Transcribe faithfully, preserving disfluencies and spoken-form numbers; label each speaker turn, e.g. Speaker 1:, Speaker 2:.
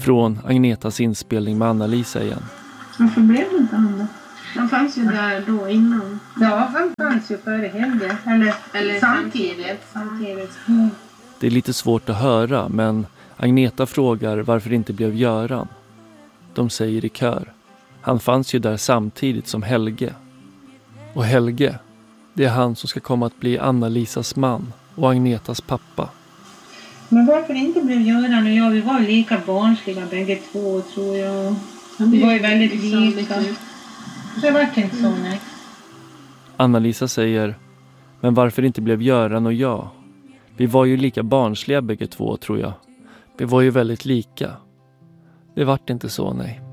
Speaker 1: Från Agnetas inspelning med Anna-Lisa igen.
Speaker 2: Varför blev det inte han då?
Speaker 3: Han fanns ju där då innan.
Speaker 2: Ja, han fanns ju före Helge. Eller,
Speaker 3: Eller
Speaker 2: samtidigt.
Speaker 3: samtidigt.
Speaker 2: Mm.
Speaker 1: Det är lite svårt att höra, men Agneta frågar varför det inte blev Göran. De säger i kör. Han fanns ju där samtidigt som Helge. Och Helge, det är han som ska komma att bli Anna-Lisas man och Agnetas pappa.
Speaker 2: Men varför inte blev Göran och jag? Vi var ju lika barnsliga bägge två, tror jag. Vi var ju väldigt lika. Det var inte så, nej.
Speaker 1: Anna-Lisa säger, men varför det inte blev Göran och jag? Vi var ju lika barnsliga bägge två, tror jag. Vi var ju väldigt lika. Det vart inte så, nej.